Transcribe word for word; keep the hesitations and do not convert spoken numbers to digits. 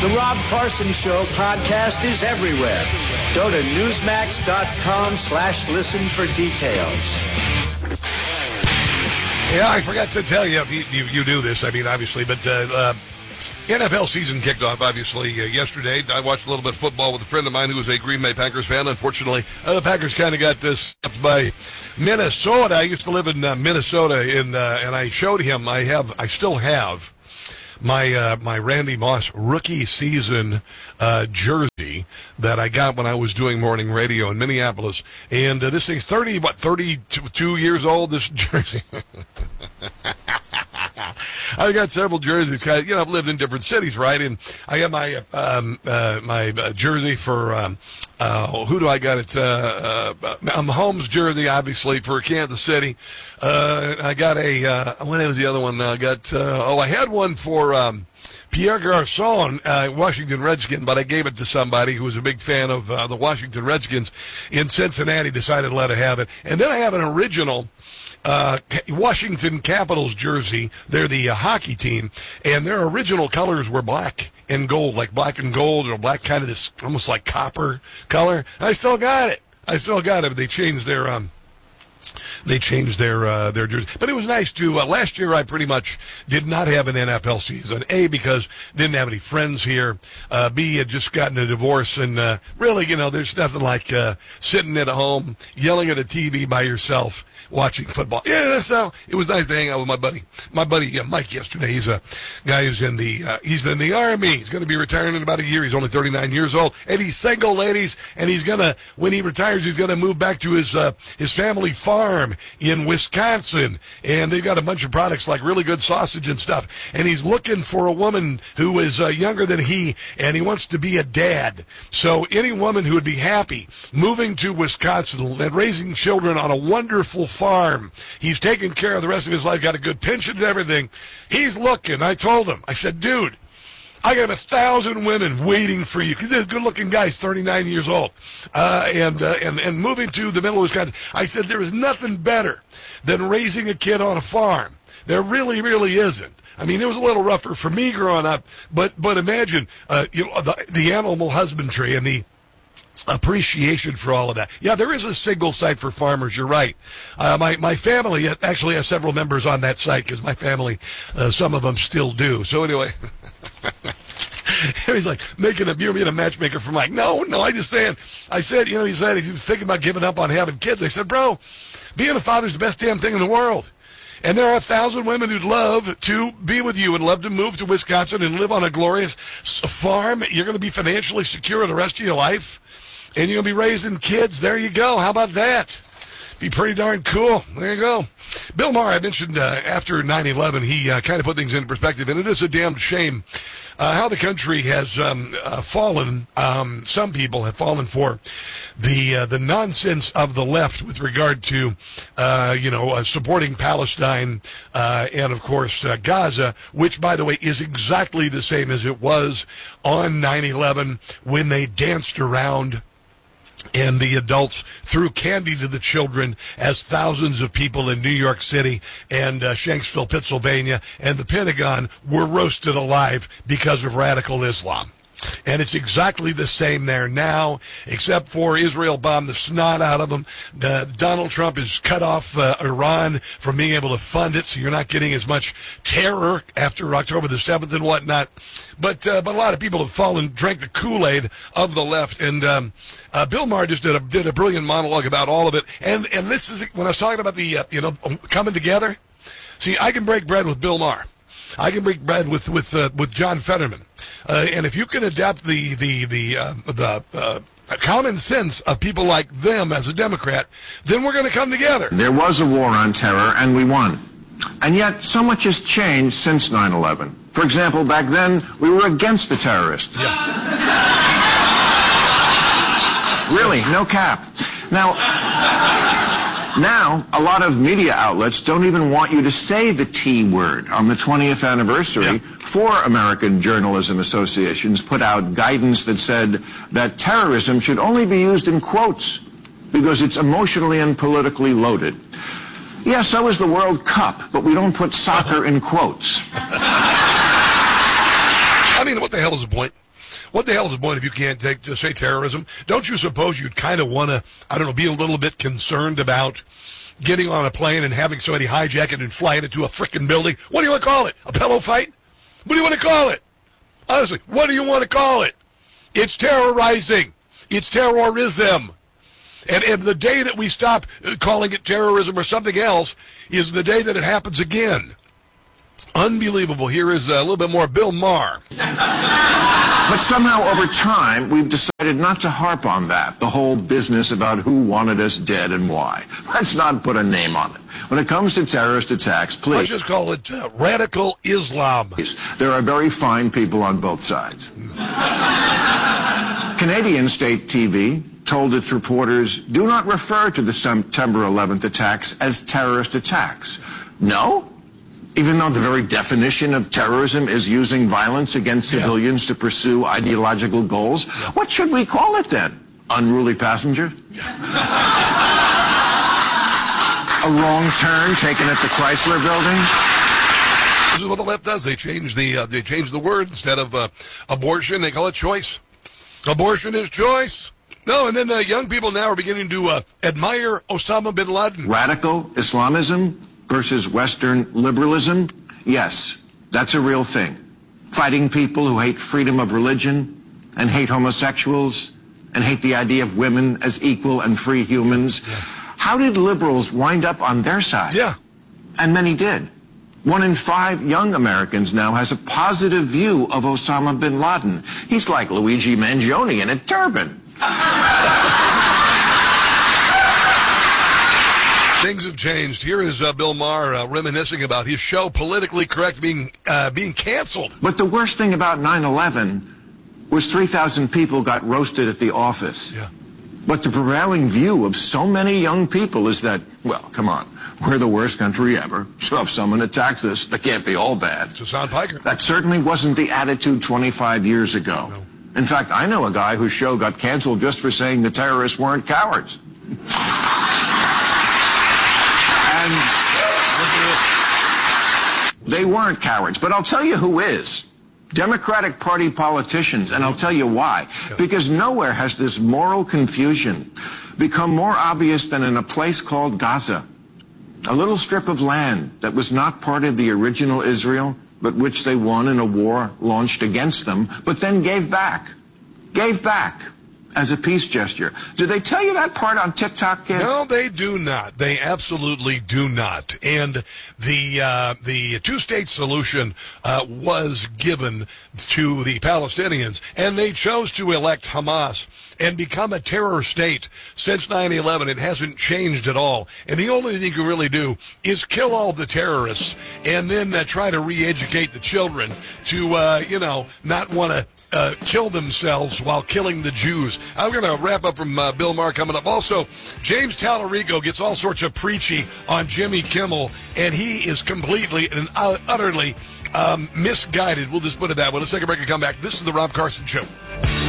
The Rob Carson Show podcast is everywhere. Go to Newsmax.com slash listen for details. Yeah, I forgot to tell you, you, you, you knew this, I mean, obviously, but uh, uh, N F L season kicked off, obviously, uh, yesterday. I watched a little bit of football with a friend of mine who was a Green Bay Packers fan. Unfortunately, uh, the Packers kind of got uh, stopped by Minnesota. I used to live in uh, Minnesota, in, uh, and I showed him, I have, I still have my uh, my Randy Moss rookie season uh, jersey that I got when I was doing morning radio in Minneapolis. And uh, this thing's thirty, what, thirty-two years old, this jersey. I got several jerseys. You know, I've lived in different cities, right? And I got my um, uh, my uh, jersey for um, uh, who do I got it? Uh, uh, Mahomes jersey, obviously, for Kansas City. Uh, I got a uh, what was the other one? I got uh, oh, I had one for um, Pierre Garçon, uh, Washington Redskin, but I gave it to somebody who was a big fan of uh, the Washington Redskins in Cincinnati. Decided to let her have it, and then I have an original Uh, Washington Capitals jersey. They're the uh, hockey team, and their original colors were black and gold, like black and gold, or black kind of this almost like copper color. I still got it. I still got it. But they changed their um, they changed their uh, their jersey. But it was nice to. Uh, last year, I pretty much did not have an N F L season. A, because didn't have any friends here. Uh, B, had just gotten a divorce, and uh, really, you know, there's nothing like uh, sitting at home yelling at a T V by yourself, watching football. Yeah, so it was nice to hang out with my buddy, my buddy uh, Mike yesterday. He's a guy who's in the uh, he's in the Army. He's going to be retiring in about a year. He's only thirty-nine years old, and he's single, ladies. And he's gonna, when he retires, he's gonna move back to his uh, his family farm in Wisconsin. And they've got a bunch of products like really good sausage and stuff. And he's looking for a woman who is uh, younger than he, and he wants to be a dad. So any woman who would be happy moving to Wisconsin and raising children on a wonderful farm. He's taking care of the rest of his life, got a good pension and everything. He's looking. I told him, I said, dude, I got a thousand women waiting for you. Because this good-looking guy's thirty-nine years old. Uh, and, uh, and, and moving to the middle of Wisconsin. I said, there is nothing better than raising a kid on a farm. There really, really isn't. I mean, it was a little rougher for me growing up, but, but imagine, uh, you know, the, the animal husbandry and the appreciation for all of that. Yeah, there is a single site for farmers. You're right. Uh, my my family actually has several members on that site because my family, uh, some of them still do. So anyway, he's like making a you're being a matchmaker for Mike. No, no, I just saying. I said, you know, he said he was thinking about giving up on having kids. I said, bro, being a father's the best damn thing in the world. And there are a thousand women who'd love to be with you and love to move to Wisconsin and live on a glorious farm. You're going to be financially secure the rest of your life. And you're going to be raising kids. There you go. How about that? Be pretty darn cool. There you go. Bill Maher, I mentioned uh, after nine eleven, he uh, kind of put things in perspective, and it is a damn shame uh, how the country has um, uh, fallen. Um, some people have fallen for the uh, the nonsense of the left with regard to, uh, you know, uh, supporting Palestine uh, and, of course, uh, Gaza, which, by the way, is exactly the same as it was on nine eleven when they danced around and the adults threw candy to the children as thousands of people in New York City and uh, Shanksville, Pennsylvania, and the Pentagon were roasted alive because of radical Islam. And it's exactly the same there now, except for Israel bombed the snot out of them. Uh, Donald Trump has cut off uh, Iran from being able to fund it, so you're not getting as much terror after October the seventh and whatnot. But uh, but a lot of people have fallen, drank the Kool-Aid of the left. And um, uh, Bill Maher just did a, did a brilliant monologue about all of it. And and this is when I was talking about the uh, you know coming together. See, I can break bread with Bill Maher. I can break bread with with uh, with John Fetterman, uh, and if you can adapt the the the uh, the uh, common sense of people like them as a Democrat, then we're going to come together. There was a war on terror, and we won. And yet, so much has changed since nine eleven. For example, back then we were against the terrorists. Yeah. Really, no cap. Now. Now, a lot of media outlets don't even want you to say the T word. On the twentieth anniversary, yeah. Four American journalism associations put out guidance that said that terrorism should only be used in quotes because it's emotionally and politically loaded. Yeah, so is the World Cup, but we don't put soccer in quotes. I mean, what the hell is the point? what the hell is the point if you can't take just say terrorism? Don't you suppose you'd kind of want to, I don't know, be a little bit concerned about getting on a plane and having somebody hijack it and fly it into a frickin' building? What do you want to call it? A pillow fight? What do you want to call it? Honestly, what do you want to call it? It's terrorizing. It's terrorism. And, and the day that we stop calling it terrorism or something else is the day that it happens again. Unbelievable. Here is a little bit more Bill Maher. But somehow over time, we've decided not to harp on that, the whole business about who wanted us dead and why. Let's not put a name on it. When it comes to terrorist attacks, please. Let's just call it uh, radical Islam. There are very fine people on both sides. Canadian state T V told its reporters, do not refer to the September eleventh attacks as terrorist attacks. No? Even though the very definition of terrorism is using violence against civilians yeah. to pursue ideological goals, yeah. what should we call it then? Unruly passenger? A wrong turn taken at the Chrysler Building? This is what the left does. They change the uh, they change the word. Instead of uh, abortion, they call it choice. Abortion is choice. No, and then uh, young people now are beginning to uh, admire Osama bin Laden. Radical Islamism versus Western liberalism? Yes, that's a real thing. Fighting people who hate freedom of religion and hate homosexuals and hate the idea of women as equal and free humans. Yeah. How did liberals wind up on their side? Yeah. And many did. One in five young Americans now has a positive view of Osama bin Laden. He's like Luigi Mangione in a turban. Things have changed. Here is uh, Bill Maher uh, reminiscing about his show Politically Correct being uh, being canceled. But the worst thing about nine eleven was three thousand people got roasted at the office. Yeah. But the prevailing view of so many young people is that, well, come on, we're the worst country ever. So if someone attacks us, it can't be all bad. It's Hassan Piker. That certainly wasn't the attitude twenty-five years ago. No. In fact, I know a guy whose show got canceled just for saying the terrorists weren't cowards. And they weren't cowards, but I'll tell you who is. Democratic Party politicians, and I'll tell you why. Because nowhere has this moral confusion become more obvious than in a place called Gaza. A little strip of land that was not part of the original Israel, but which they won in a war launched against them, but then gave back. Gave back. As a peace gesture. Do they tell you that part on TikTok, kids? No, they do not. They absolutely do not. And the uh, the two-state solution uh, was given to the Palestinians, and they chose to elect Hamas and become a terror state. Since nine eleven, it hasn't changed at all. And the only thing you can really do is kill all the terrorists and then uh, try to re-educate the children to, uh, you know, not want to Uh, kill themselves while killing the Jews. I'm going to wrap up from uh, Bill Maher coming up. Also, James Tallarico gets all sorts of preachy on Jimmy Kimmel, and he is completely and utterly um, misguided. We'll just put it that way. Let's take a break and come back. This is the Rob Carson Show.